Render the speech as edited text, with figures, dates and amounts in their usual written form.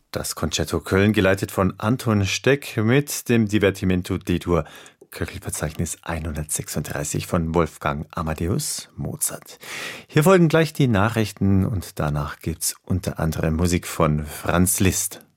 Das Concerto Köln, geleitet von Anton Steck mit dem Divertimento D-Dur, Köchelverzeichnis 136 von Wolfgang Amadeus Mozart. Hier folgen gleich die Nachrichten und danach gibt's unter anderem Musik von Franz Liszt.